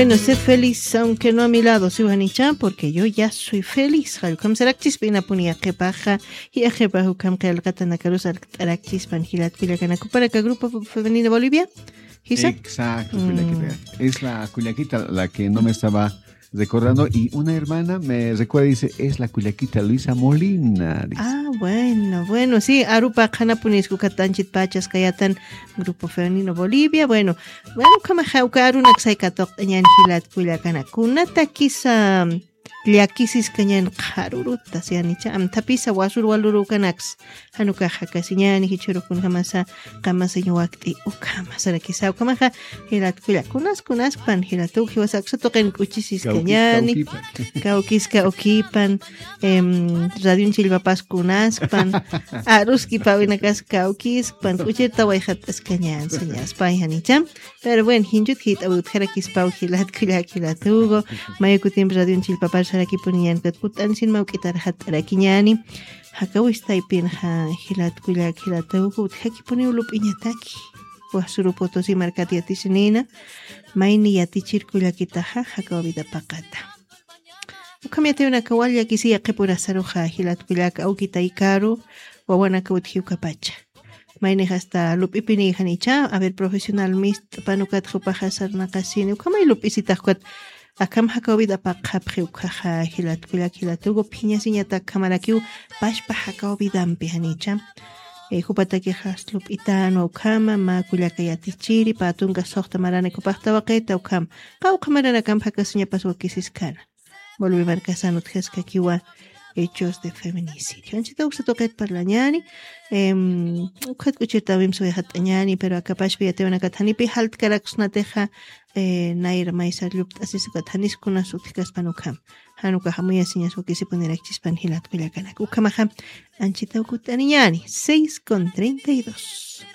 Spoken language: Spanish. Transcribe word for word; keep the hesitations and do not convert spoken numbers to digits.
Bueno, sé feliz aunque no a mi lado, ¿sí, Juanichan? Porque yo ya soy feliz. Halkam sarakchispina punia kepaja y ajepahu kam kalkatana karus arakchispan hilat kuliakanaku para que grupo femenino Bolivia. ¿Gisa? Exacto, Mm. Culiaquita. Es la Culiaquita la que no me estaba recordando y una hermana me recuerda y dice, es la Culiaquita Luisa Molina. Dice. Ah, bueno, bueno, sí, Arupa Kanapunisku Katanchit Pachas Kayatan, Grupo Femenino Bolivia, bueno, bueno, kama jauka arunak saikatok ñan hilat kuliakana kunata kisa llakisis kañan qaruruta sianicha am tapisa wasur waluru kanax hanuka hakasiñani hichuru kun kamasa kamasa ñuwakti ukama sara kisa ukamaja hilat kuliakunas kunas pan hilatu hiwasaksa toqen kuchisis kañani kaukiska okipan em radio chilpapas kunaspan aruski pawinakas kaukis pan kucheta wayhatas kañan señas payhanicha pero bueno hinjut hit abut harakis paw hilat kuliakilatugo mayukutim radio chilpapas saraki punian katkutan sin maukitar hat rakiñani hakawista ipin ha hilat kuliak hilatugo haki puni ulup iñataki wasuru potosi markatiati sinina maini yatichir kuliakitaha hakawida pakata ukamyate una kawalya kisiya qipura saruja hilat kuliak aukita ikaru wawana kawthiuka pacha maini hasta lup ipini hanicha a ver profesional mist panukat khupaja sarnaqasini ukamay lup isitajkwat akam hakawida paqapqiukaja hilat kuliak hilatugo phiñasiñata kamarakiu pashpa hakawidampi hanicha e hupataki haslup itano ukama ma kuliaka yatichiri patunga soqta marane kupaqta waqeta ukam qaw qamarana kam hakasiña paswa kisiskana volví marcasanut jesca kiwa hechos de feminicidio. Anchita usa toquet parlañani, em, ukat kuchita vim soy hatañani, pero acá pashpi ya te van a katani pi halt karaksuna teja eh, nair maisa lupt así se katanis kuna sutikas panukam. Hanuka hamuya siñas o que se poner achispan hilat kuliakanak. Ukamaham anchita ukutaniñani, seis con treinta y dos.